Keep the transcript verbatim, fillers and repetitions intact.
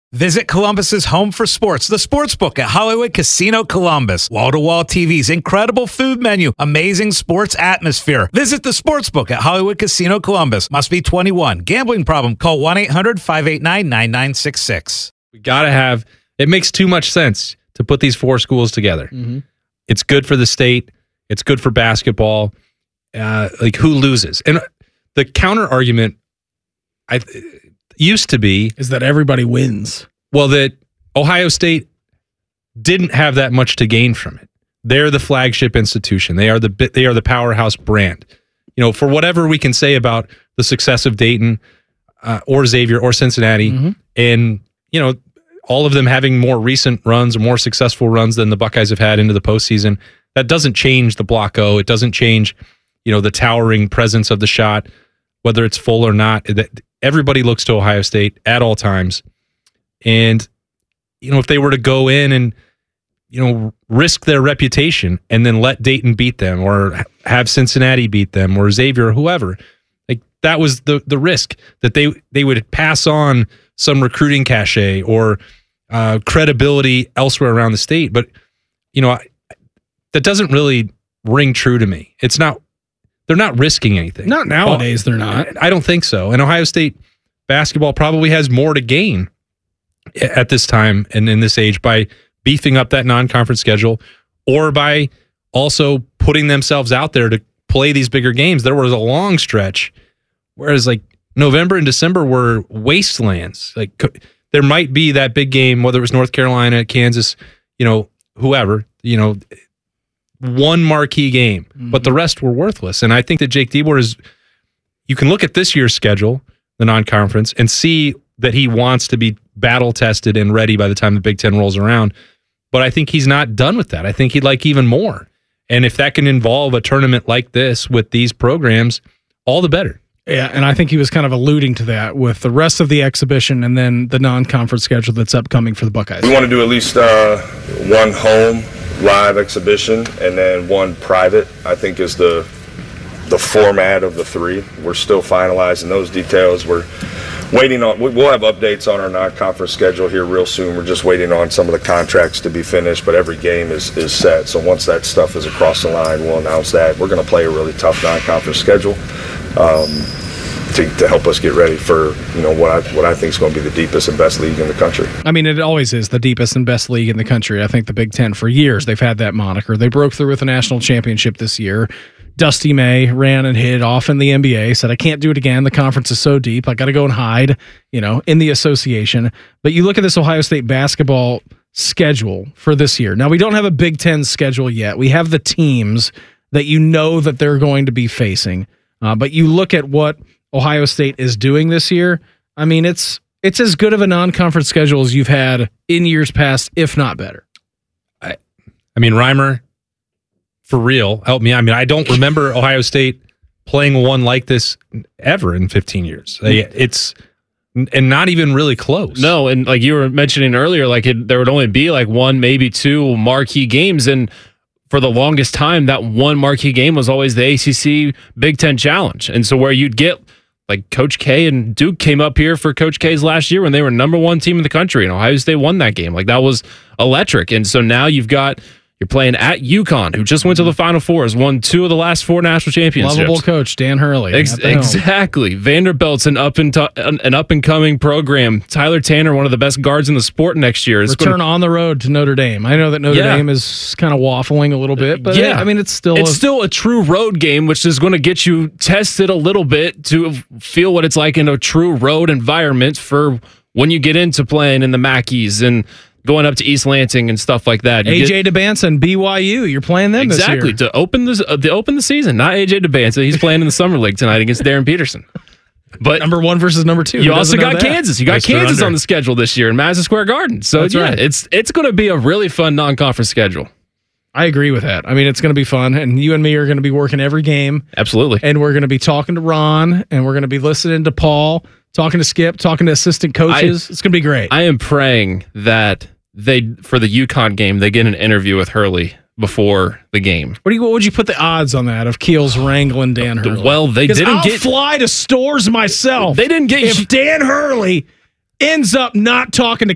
Visit Columbus's home for sports, the Sportsbook at Hollywood Casino Columbus. Wall-to-wall T Vs, incredible food menu, amazing sports atmosphere. Visit the Sportsbook at Hollywood Casino Columbus. Must be twenty-one. Gambling problem? Call one eight hundred five eight nine nine nine six six. We got to have, it makes too much sense to put these four schools together. Mm-hmm. It's good for the state. It's good for basketball. Uh, like, who loses? And the counter argument I used to be is that everybody wins. Well, that Ohio State didn't have that much to gain from it. They're the flagship institution. They are the they are the powerhouse brand. You know, for whatever we can say about the success of Dayton uh, or Xavier or Cincinnati, Mm-hmm. and you know, all of them having more recent runs or more successful runs than the Buckeyes have had into the postseason, that doesn't change the Block O. It doesn't change, you know, the towering presence of the shot, whether it's full or not. That everybody looks to Ohio State at all times. And, you know, if they were to go in and, you know, risk their reputation and then let Dayton beat them or have Cincinnati beat them or Xavier or whoever, like that was the the risk, that they they would pass on some recruiting cachet or uh, credibility elsewhere around the state. But, you know, I, that doesn't really ring true to me. It's not. They're not risking anything. Not nowadays, they're not. I don't think so. And Ohio State basketball probably has more to gain at this time and in this age by beefing up that non-conference schedule or by also putting themselves out there to play these bigger games. There was a long stretch, whereas like November and December were wastelands. Like there might be that big game, whether it was North Carolina, Kansas, you know, whoever, you know, one marquee game, mm-hmm. but the rest were worthless. And I think that Jake DeBoer is, you can look at this year's schedule, the non-conference, and see that he wants to be battle-tested and ready by the time the Big Ten rolls around. But I think he's not done with that. I think he'd like even more. And if that can involve a tournament like this with these programs, all the better. Yeah, and I think he was kind of alluding to that with the rest of the exhibition and then the non-conference schedule that's upcoming for the Buckeyes. We want to do at least uh, one home live exhibition and then one private, I think, is the the format of the three. We're still finalizing those details. We're waiting on, we'll have updates on our non-conference schedule here real soon. We're just waiting on some of the contracts to be finished, but every game is, is set. So once that stuff is across the line, we'll announce that. We're going to play a really tough non-conference schedule um, to, to help us get ready for, you know, what I what I think is going to be the deepest and best league in the country. I mean, it always is the deepest and best league in the country. I think the Big Ten, for years, they've had that moniker. They broke through with a national championship this year. Dusty May ran and hid off in the N B A, said, I can't do it again. The conference is so deep. I got to go and hide, you know, in the association. But you look at this Ohio State basketball schedule for this year. Now, we don't have a Big Ten schedule yet. We have the teams that you know that they're going to be facing. Uh, but you look at what Ohio State is doing this year. I mean, it's it's as good of a non-conference schedule as you've had in years past, if not better. I, I mean, Reimer, for real, help me. I mean, I don't remember Ohio State playing one like this ever in fifteen years. It's and not even really close. No, and like you were mentioning earlier, like it, there would only be like one, maybe two marquee games, and for the longest time, that one marquee game was always the A C C Big Ten Challenge. And so where you'd get like Coach K and Duke came up here for Coach K's last year when they were number one team in the country, and Ohio State won that game. Like that was electric. And so now you've got. You're playing at UConn, who just went to the Final Four, has won two of the last four national championships. Lovable coach, Dan Hurley. Ex- exactly. Vanderbilt's an up and t- an up and coming program. Tyler Tanner, one of the best guards in the sport next year. It's Return gonna... on the road to Notre Dame. I know that Notre yeah. Dame is kind of waffling a little bit, but yeah. I mean, it's still it's a... still a true road game, which is going to get you tested a little bit to feel what it's like in a true road environment for when you get into playing in the Mackeys and going up to East Lansing and stuff like that. You A J DeBanson, B Y U, you're playing them exactly this year. to open this uh, to open the season. Not A J DeBanson, he's playing in the summer league tonight against Darren Peterson. But number one versus number two. You also got Kansas. You got Kansas on the schedule this year in Madison Square Garden. So That's yeah, right. it's it's going to be a really fun non-conference schedule. I agree with that. I mean, it's going to be fun, and you and me are going to be working every game. Absolutely. And we're going to be talking to Ron, and we're going to be listening to Paul, talking to Skip, talking to assistant coaches. I, it's going to be great. I am praying that they, for the UConn game, they get an interview with Hurley before the game. What do you? What would you put the odds on that of Keels wrangling Dan Hurley? Well, they didn't I'll get fly to stores myself. They didn't get if Dan Hurley ends up not talking to